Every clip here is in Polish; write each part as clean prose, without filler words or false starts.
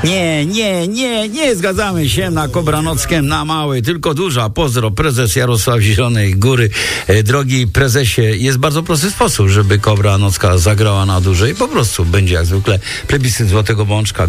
Nie zgadzamy się na Kobranockę na małej, tylko duża. Pozdro, prezes Jarosław Zielonej Góry. Drogi prezesie, jest bardzo prosty sposób, żeby Kobranocka zagrała na dużej. Po prostu będzie jak zwykle plebiscyt Złotego Bączka.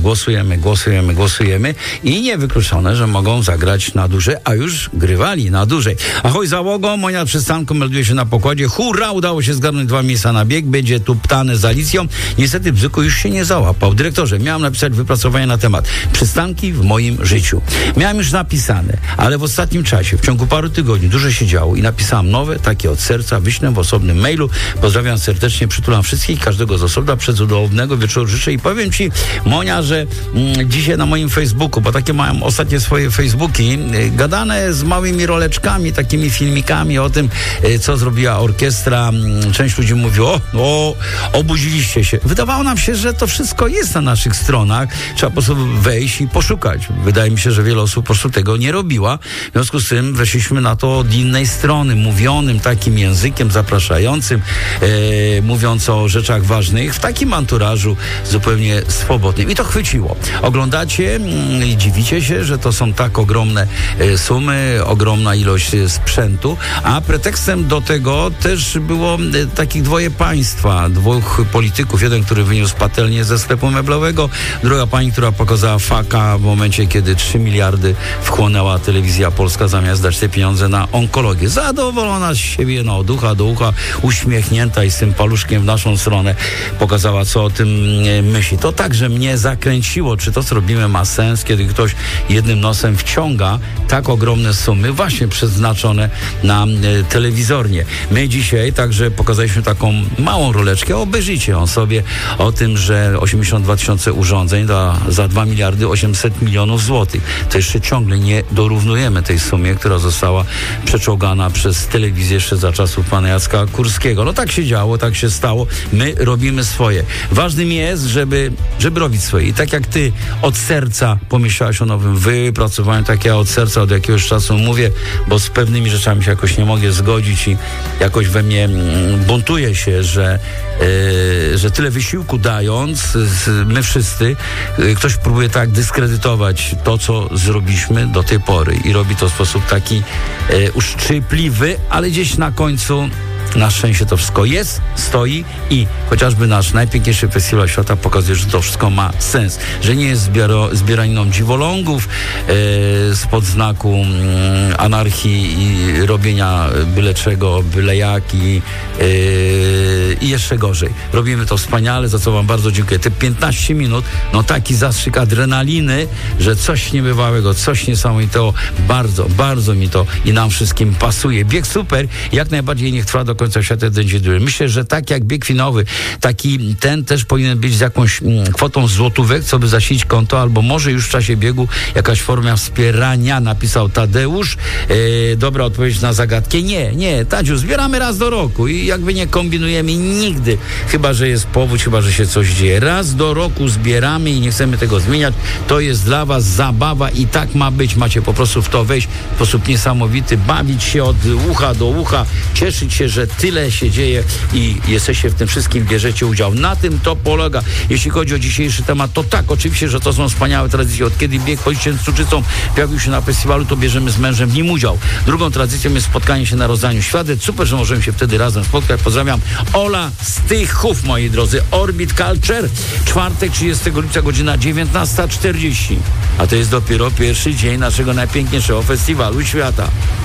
Głosujemy i niewykluczone, że mogą zagrać na dużej, a już grywali na dużej. Ahoj załogo, Monia nad przystanku melduje się na pokładzie. Hurra, udało się zgarnąć 2 miejsca na bieg. Będzie tu ptane z Alicją. Niestety Bzyku już się nie załapał. Dyrektorze, miałem napisać wypracowanie na temat przystanki w moim życiu. Miałem już napisane, ale w ostatnim czasie, w ciągu paru tygodni dużo się działo i napisałem nowe, takie od serca, wyślę w osobnym mailu. Pozdrawiam serdecznie, przytulam wszystkich, każdego z osobna, przecudownego wieczoru życzę i powiem Ci, Monia, że dzisiaj na moim Facebooku, bo takie mają ostatnie swoje Facebooki, gadane z małymi roleczkami, takimi filmikami o tym, co zrobiła orkiestra. Część ludzi mówi, obudziliście się. Wydawało nam się, że to wszystko jest na naszych stronach. Trzeba po prostu wejść i poszukać. Wydaje mi się, że wiele osób po prostu tego nie robiła. W związku z tym weszliśmy na to od innej strony, mówionym takim językiem zapraszającym, mówiąc o rzeczach ważnych, w takim anturażu zupełnie swobodnym. I to chwyciło. Oglądacie i dziwicie się, że to są tak ogromne sumy, ogromna ilość sprzętu, a pretekstem do tego też było takich dwoje państwa, dwóch polityków. Jeden, który wyniósł patelnię ze sklepu meblowego, druga pani, która pokazała faka w momencie, kiedy 3 miliardy wchłonęła telewizja polska, zamiast dać te pieniądze na onkologię. Zadowolona z siebie, od ucha do ucha, uśmiechnięta i z tym paluszkiem w naszą stronę pokazała, co o tym myśli. To także mnie zakręciło, czy to, co robimy, ma sens, kiedy ktoś jednym nosem wciąga tak ogromne sumy właśnie przeznaczone na telewizornie. My dzisiaj także pokazaliśmy taką małą roleczkę, obejrzyjcie ją sobie, o tym, że 82 tysiące urządzeń za 2 miliardy 800 milionów złotych. To jeszcze ciągle nie dorównujemy tej sumie, która została przeczołgana przez telewizję jeszcze za czasów pana Jacka Kurskiego. No tak się działo, tak się stało. My robimy swoje. Ważnym jest, żeby robić swoje. I tak jak ty od serca pomyślałaś o nowym wypracowaniu, tak ja od serca od jakiegoś czasu mówię, bo z pewnymi rzeczami się jakoś nie mogę zgodzić i jakoś we mnie buntuje się, że tyle wysiłku dając, my wszyscy, ktoś próbuje tak dyskredytować to, co zrobiliśmy do tej pory i robi to w sposób taki uszczypliwy, ale gdzieś na końcu na szczęście to wszystko jest, stoi i chociażby nasz najpiękniejszy festiwal świata pokazuje, że to wszystko ma sens, że nie jest zbieraniną dziwolągów spod znaku anarchii i robienia byle czego, byle jak i jeszcze gorzej. Robimy to wspaniale, za co wam bardzo dziękuję. Te 15 minut, taki zastrzyk adrenaliny, że coś niebywałego, coś niesamowitego, bardzo, bardzo mi to i nam wszystkim pasuje. Bieg super, jak najbardziej niech trwa do końca świata będzie duży. Myślę, że tak jak bieg finałowy, taki ten też powinien być z jakąś kwotą złotówek, co by zasilić konto, albo może już w czasie biegu jakaś forma wspierania, napisał Tadeusz. Dobra odpowiedź na zagadkę. Nie, Tadziu, zbieramy raz do roku i jakby nie kombinujemy nigdy, chyba że jest powód, chyba że się coś dzieje. Raz do roku zbieramy i nie chcemy tego zmieniać. To jest dla was zabawa i tak ma być. Macie po prostu w to wejść w sposób niesamowity, bawić się od ucha do ucha, cieszyć się, że tyle się dzieje i jesteście w tym wszystkim, bierzecie udział. Na tym to polega. Jeśli chodzi o dzisiejszy temat, to tak, oczywiście, że to są wspaniałe tradycje. Od kiedy bieg Policzyn z Cuczycą pojawił się na festiwalu, to bierzemy z mężem w nim udział. Drugą tradycją jest spotkanie się na rozdaniu świadectw. Super, że możemy się wtedy razem spotkać. Pozdrawiam. Ola Stychów, moi drodzy. Orbit Culture. Czwartek, 30 lipca, godzina 19:40. A to jest dopiero pierwszy dzień naszego najpiękniejszego festiwalu świata.